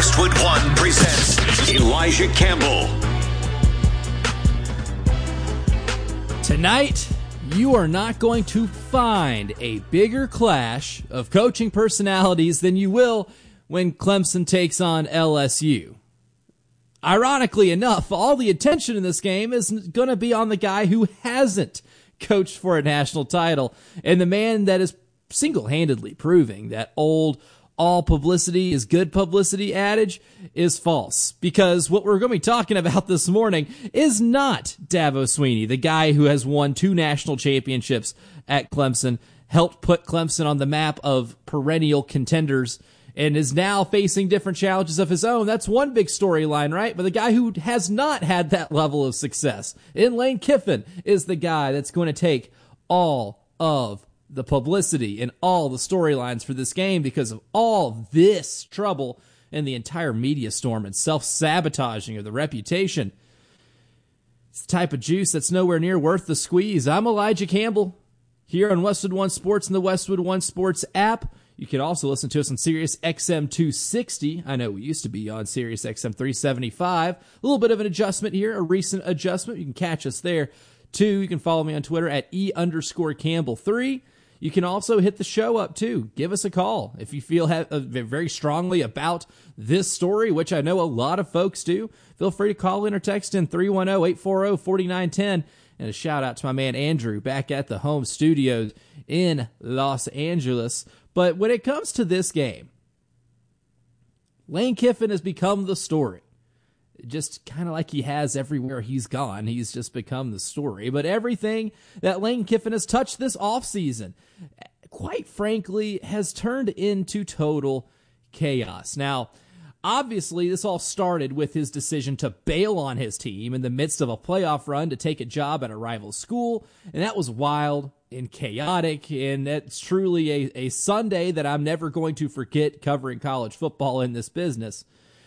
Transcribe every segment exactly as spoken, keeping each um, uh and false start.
Westwood One presents Elijah Campbell. Tonight, you are not going to find a bigger clash of coaching personalities than you will when Clemson takes on L S U. Ironically enough, all the attention in this game is going to be on the guy who hasn't coached for a national title and the man that is single-handedly proving that old all publicity is good publicity adage is false. Because what we're going to be talking about this morning is not Dabo Swinney, the guy who has won two national championships at Clemson, helped put Clemson on the map of perennial contenders, and is now facing different challenges of his own. That's one big storyline, right? But the guy who has not had that level of success in Lane Kiffin is the guy that's going to take all of the publicity and all the storylines for this game because of all this trouble and the entire media storm and self-sabotaging of the reputation. It's the type of juice that's nowhere near worth the squeeze. I'm Elijah Campbell here on Westwood One Sports and the Westwood One Sports app. You can also listen to us on Sirius X M two sixty. I know we used to be on Sirius X M three seventy-five. A little bit of an adjustment here, a recent adjustment. You can catch us there, too. You can follow me on Twitter at E underscore Campbell three. You can also hit the show up, too. Give us a call if you feel ha- uh, very strongly about this story, which I know a lot of folks do. Feel free to call in or text in three one zero, eight four zero, four nine one zero. And a shout-out to my man Andrew back at the home studios in Los Angeles. But when it comes to this game, Lane Kiffin has become the story. Just kind of like he has everywhere he's gone. He's just become the story. But everything that Lane Kiffin has touched this offseason, quite frankly, has turned into total chaos. Now, obviously, this all started with his decision to bail on his team in the midst of a playoff run to take a job at a rival school. And that was wild and chaotic. And it's truly a, a Sunday that I'm never going to forget covering college football in this business.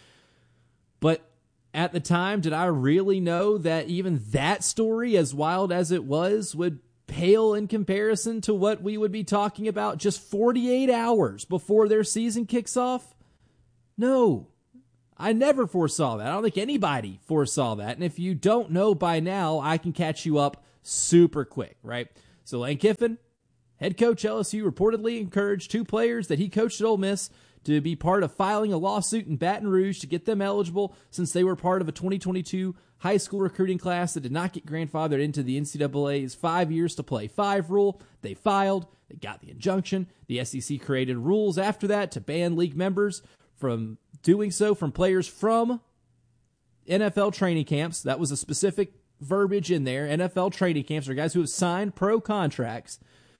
But at the time, did I really know that even that story, as wild as it was, would pale in comparison to what we would be talking about just forty-eight hours before their season kicks off? No, I never foresaw that. I don't think anybody foresaw that. And if you don't know by now, I can catch you up super quick, right? So Lane Kiffin, head coach L S U, reportedly encouraged two players that he coached at Ole Miss to be part of filing a lawsuit in Baton Rouge to get them eligible since they were part of a twenty twenty-two high school recruiting class that did not get grandfathered into the N C double A's five years to play five rule. They filed, they got the injunction. The S E C created rules after that to ban league members from doing so from players from N F L training camps. That was a specific verbiage in there. N F L training camps are guys who have signed pro contracts.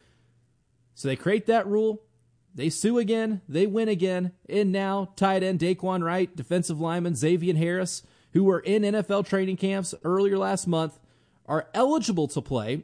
So they create that rule. They sue again, they win again, and now tight end Daquan Wright, defensive lineman Xavier Harris, who were in N F L training camps earlier last month, are eligible to play